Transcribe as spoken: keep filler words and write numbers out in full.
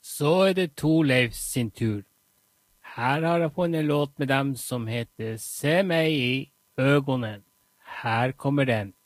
Så er det Torleif sin tur. Her har jeg funnet en låt med dem som heter Se meg i øgonen. Her kommer den.